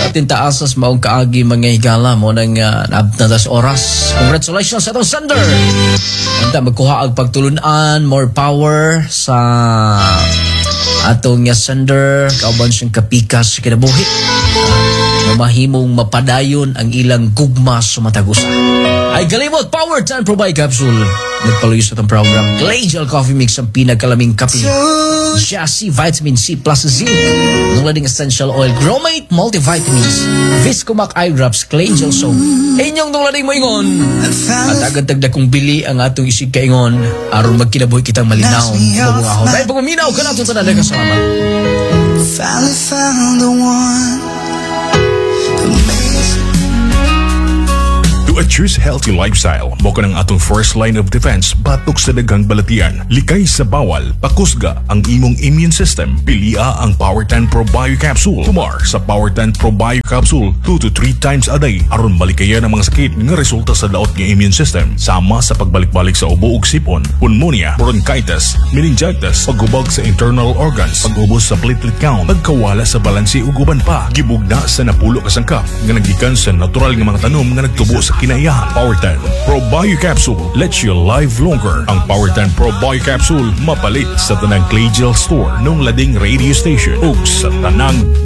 Atin taasas maong kaagi mga higala mo ng nabnadas oras. Congratulations sa itong sender. Anta magkuha ang pagtulunan, more power sa atong sender. Kauban siyang kapikas sa kinabuhi. Mahimong mapadayon ang ilang gugma sa matagusa. Ay galimot, Power Time Provide Capsule. Nagpaluyo sa itong program. Glacial Coffee Mix ang pinagkalaming kape. Jassy Vitamin C plus Zinc. Nunglading Essential Oil. Gromate Multivitamins. Viscomac Eye Drops. Glacial Soap. Inyong nunglading mo ingon. At agad-dagdag kong bili ang atong isig kaingon. Aron magkinabuhi kitang malinaw. Mabungahon. Dahil pagmaminaw ka natin tanan na kasama. Finally found the one. To choose healthy lifestyle, mo ka ng atong first line of defense batok sa daghang balatian. Likay sa bawal, pakusga ang imong immune system. Pilia ang Power 10 Pro Bio Capsule. Tumar sa Power 10 Pro Bio Capsule 2 to 3 times a day aron malikayan ang mga sakit nga resulta sa daot nga immune system. Sama sa pagbalik-balik sa ubo ug sipon, pneumonia, bronchitis, meningitis, paghubog sa internal organs, pag-ubos sa platelet count, pagkawala sa balanse ug uban pa. Gibugna sa napulo ka sangkap nga naggikan sa natural nga mga tanom nga nagtubo sa kinaiyahan. Power 10 Pro Bio Capsule lets you live longer. Ang Power 10 Pro Bio Capsule mapalit sa tanang Clay Gel Store nung lading radio station ug sa tanang